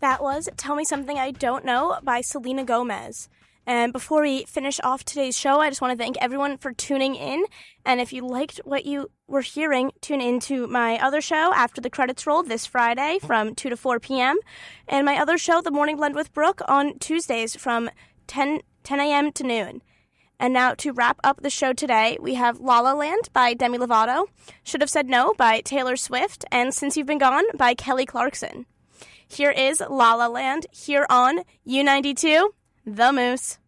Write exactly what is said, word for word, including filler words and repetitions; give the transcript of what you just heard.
That was Tell Me Something I Don't Know by Selena Gomez. And before we finish off today's show, I just want to thank everyone for tuning in. And if you liked what you were hearing, tune in to my other show, After the Credits Roll, this Friday from two to four p.m. And my other show, The Morning Blend with Brooke, on Tuesdays from ten a.m. to noon. And now to wrap up the show today, we have La La Land by Demi Lovato, Should Have Said No by Taylor Swift, and Since You've Been Gone by Kelly Clarkson. Here is La La Land here on U ninety-two, The Moose.